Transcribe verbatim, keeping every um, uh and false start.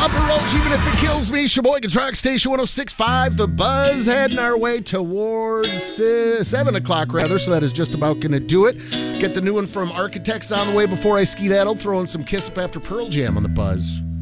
Papa Roach, even if it kills me. Sheboygan Rock Station one oh six point five. The Buzz heading our way towards uh, seven o'clock, rather, so that is just about going to do it. Get the new one from Architects on the way before I skedaddle. Throw in some Kiss Up After Pearl Jam on the Buzz.